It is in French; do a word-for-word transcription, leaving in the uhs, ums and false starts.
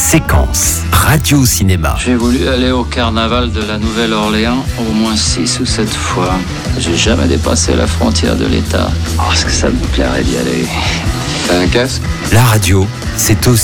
Séquence Radio-Cinéma. J'ai voulu aller au carnaval de la Nouvelle-Orléans au moins six ou sept fois. J'ai jamais dépassé la frontière de l'État. Oh, est-ce que ça me plairait d'y aller? T'as un casque? La radio, c'est aussi